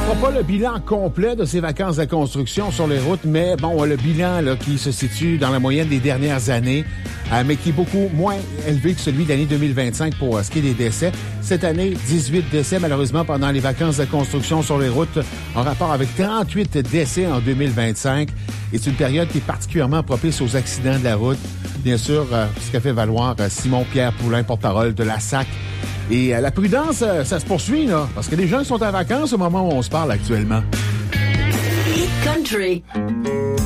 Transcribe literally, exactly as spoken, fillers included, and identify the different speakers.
Speaker 1: On fera pas le bilan complet de ces vacances de construction sur les routes, mais bon, le bilan là, qui se situe dans la moyenne des dernières années, euh, mais qui est beaucoup moins élevé que celui de l'année deux mille vingt-cinq pour euh, ce qui est des décès. Cette année, dix-huit décès malheureusement pendant les vacances de construction sur les routes, en rapport avec trente-huit décès en deux mille vingt-cinq. Et c'est une période qui est particulièrement propice aux accidents de la route. Bien sûr, euh, ce qu'a fait valoir euh, Simon-Pierre Poulin, porte-parole de la S A C. Et euh, la prudence, euh, ça se poursuit, là, parce que les gens sont en vacances au moment où on se parle actuellement.
Speaker 2: Hit Country.